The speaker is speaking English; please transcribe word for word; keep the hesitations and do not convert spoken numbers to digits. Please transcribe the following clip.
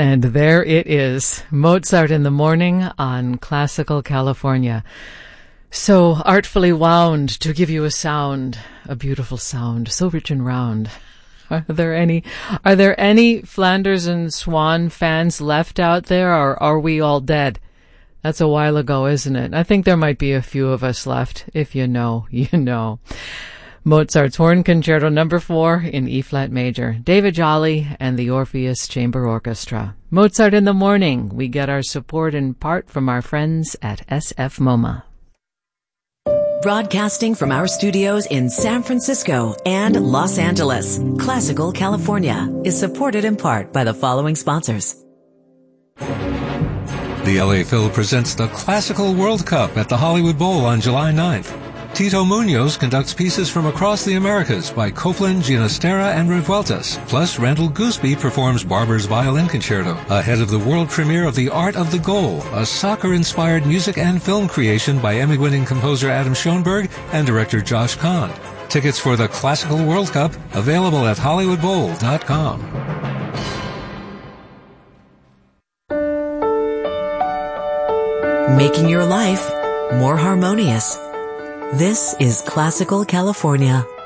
And there it is, Mozart in the Morning on Classical California. So artfully wound to give you a sound, a beautiful sound, so rich and round. Are there any, are there any Flanders and Swan fans left out there, or are we all dead? That's a while ago, isn't it? I think there might be a few of us left. If you know, you know. Mozart's Horn Concerto number four in E-flat major. David Jolly and the Orpheus Chamber Orchestra. Mozart in the Morning. We get our support in part from our friends at S F MoMA. Broadcasting from our studios in San Francisco and Los Angeles, Classical California is supported in part by the following sponsors. The L A Phil presents the Classical World Cup at the Hollywood Bowl on July ninth. Tito Munoz conducts pieces from across the Americas by Copland, Ginastera, and Revueltas. Plus, Randall Gooseby performs Barber's Violin Concerto, ahead of the world premiere of The Art of the Goal, a soccer-inspired music and film creation by Emmy-winning composer Adam Schoenberg and director Josh Kahn. Tickets for the Classical World Cup available at hollywood bowl dot com. Making your life more harmonious. This is Classical California.